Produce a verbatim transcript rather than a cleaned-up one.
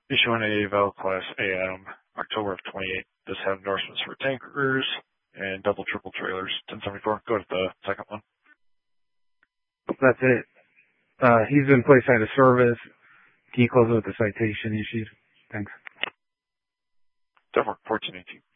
Issuing a valid class A M, October of twenty-eight. Does have endorsements for tankers and double triple trailers. ten seventy-four. Go to the second one. That's it. Uh, he's been placed out of service. Can you close with the citation issued? Thanks. Denver, fourteen eighteen.